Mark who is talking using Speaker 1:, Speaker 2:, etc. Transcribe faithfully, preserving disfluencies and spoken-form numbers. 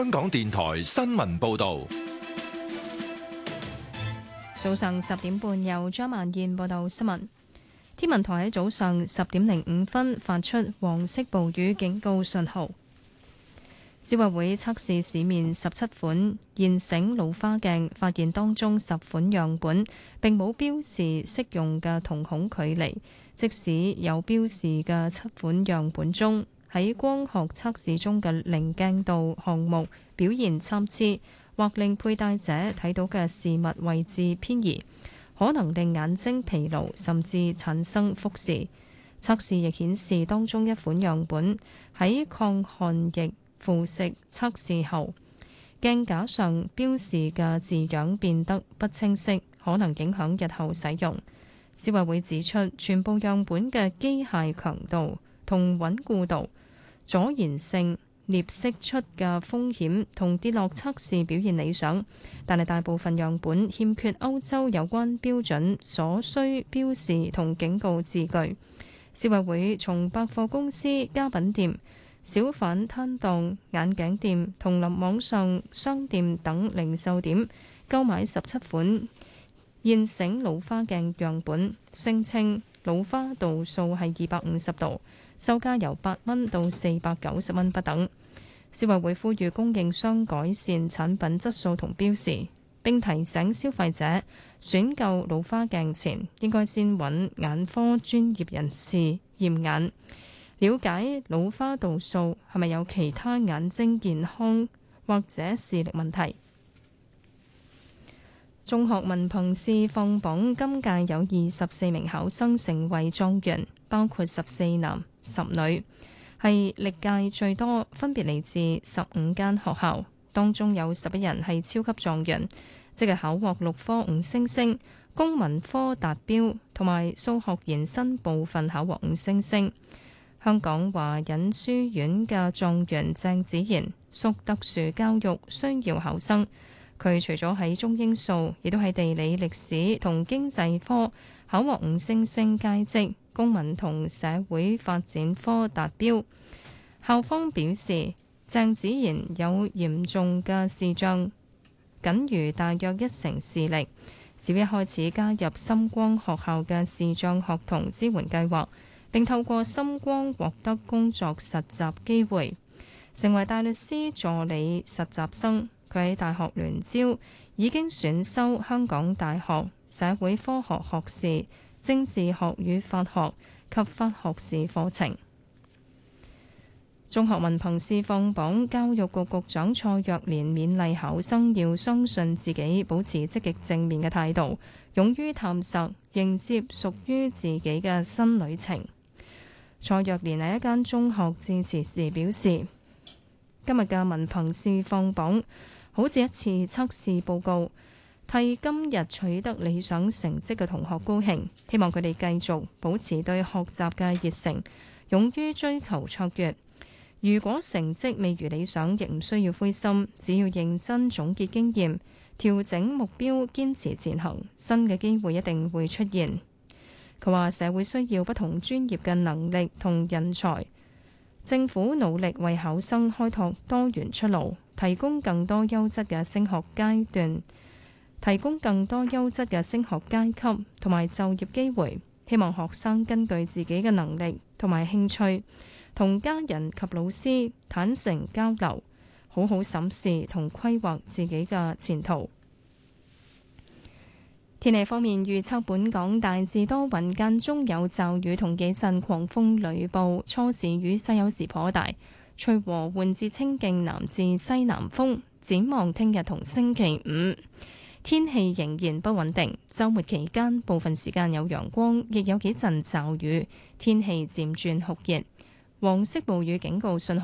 Speaker 1: 香港電台新聞報道。
Speaker 2: 早上十點半，由張曼燕報道新聞。天文台喺早上十點零五分發出黃色暴雨警告信號。消委會測試市面十七款現成老花鏡，發現當中十款樣本並冇標示適用嘅瞳孔距離。即使有標示嘅七款樣本中，喺光學測試中嘅零鏡度項目表現參差，或令佩戴者睇到嘅事物位置偏移，可能令眼睛疲勞，甚至產生複視。測試亦顯示當中一款樣本喺抗汗液腐蝕測試後，鏡架上標示嘅字樣變得不清晰，可能影響日後使用。消委會指出，全部樣本嘅機械強度同穩固度、阻燃性、鎳釋出嘅風險同跌落測試表現理想，但係大部分樣本欠缺歐洲有關標準所需標示同警告字句。消委會從百貨公司、家品店、小販攤檔、眼鏡店同臨網上商店等零售點購買十七款現成老花鏡樣本，聲稱老花度數係二百五十度，售價由八蚊到四百九十蚊不等。消委會呼籲供應商改善產品質素同標示，並提醒消費者選購老花鏡前應該先揾眼科專業人士驗眼，了解老花度數係咪有其他眼睛健康或者視力問題。中學文憑試放榜，今屆有二十四名考生成為狀元，包括十四男十女，係歷屆最多，分別嚟自十五間學校，當中有十一人係超級狀元，即係考獲六科五星星，公民科達標，同埋數學延伸部分考獲五星星。香港華仁書院嘅狀元鄭子賢屬特殊教育需要考生。佢除咗喺中英數，亦都喺地理、歷史同經濟科考獲五星星佳績，公民同社會發展科達標。校方表示，鄭子賢有嚴重嘅視障，僅餘大約一成視力。小一開始加入深光學校嘅視障學童支援計劃，並透過深光獲得工作實習機會，成為大律師助理實習生。佢喺大學聯招已經選修香港大學社會科學學士、政治學與法學及法學士課程。中學文憑試放榜，教育局局長蔡若蓮勉勵考生要相信自己，保持積極正面嘅態度，勇於探索，迎接屬於自己嘅新旅程。蔡若蓮喺一間中學致辭時表示，今日嘅文憑試放榜好似一次測試報告，替今日取得理想成績嘅同學高興，希望佢哋繼續保持對學習嘅熱誠，勇於追求卓越。如果成績未如理想，亦唔需要灰心，只要認真總結經驗，調整目標，堅持前行，新嘅機會一定會出現。佢話社會需要不同專業嘅能力同人才，政府努力為考生開拓多元出路，提供更多優質嘅升學階段，提供更多優質嘅升學階級同埋就業機會。希望學生根據自己嘅能力同埋興趣，同家人及老師坦誠交流，好好審視同規劃自己嘅前途。天氣方面預測，本港大致多雲，間中有驟雨同幾陣狂風雷暴，初時雨勢有時頗大，吹和緩至清勁南至西南風。展望聽日同星期五，天氣仍然不穩定，週末期間部分時間有陽光，亦有幾陣驟雨，天氣漸轉酷熱。黃色暴雨警告信號